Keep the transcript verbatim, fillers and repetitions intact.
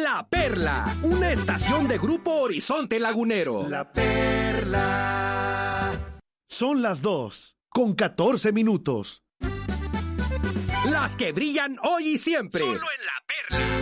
La Perla, una estación de Grupo Horizonte Lagunero. La Perla. Son las dos, con catorce minutos. Las que brillan hoy y siempre. Solo en La Perla.